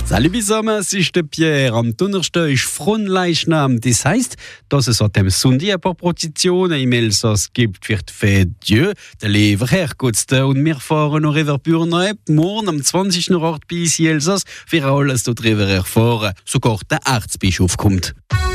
Salut zusammen, es ist der Pierre. Am Donnerstag ist Fronleichnam. Das heisst, dass es an dem Sonntag ein paar Prozessionen im Elsass gibt für die Fête Dieu. Der Lever hergeht und wir fahren noch über Bürner. Morgen am 20. Ort bei uns in Elsass für alles dort drüber erfahren. Sogar der Erzbischof kommt.